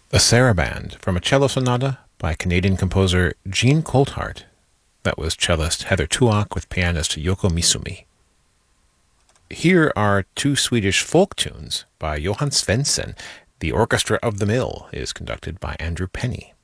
A Saraband from a cello sonata by Canadian composer Jean Colthart. That was cellist Heather Tuak with pianist Yoko Misumi. Here are two Swedish folk tunes by Johan Svensson. The Orchestra of the Mill is conducted by Andrew Penny.